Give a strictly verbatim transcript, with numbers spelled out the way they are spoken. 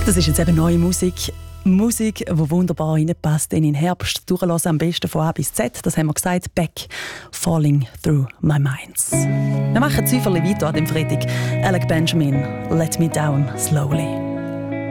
Das ist jetzt eben neue Musik. Musik, die wunderbar reinpasst in den Herbst. Durchlassen am besten von A bis Z. Das haben wir gesagt. Back, Falling Through My Minds. Wir machen Züferli weiter an dem Freitag. Alec Benjamin, Let Me Down Slowly.